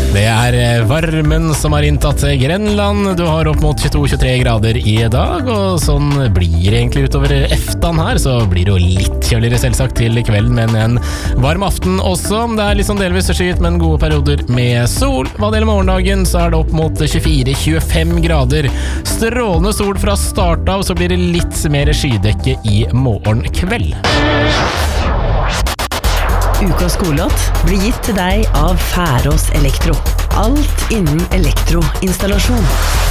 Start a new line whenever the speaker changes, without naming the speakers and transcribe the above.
Det varmen som har inntatt Grenland. Du har opp mot 22-23 grader i dag, og sånn blir det egentlig utover eftan her. Så blir det jo litt kjøligere selvsagt til kvelden, men en varm aften også. Det litt sånn delvis skyet, men gode perioder med sol. Hva det gjelder morgendagen, så det opp mot 24-25 grader. Strålende sol fra start av, så blir det litt mer skydekke i morgen kveld.
Ukas skolelåt blir gitt til deg av Færås Elektro. Alt innen elektroinstallasjon.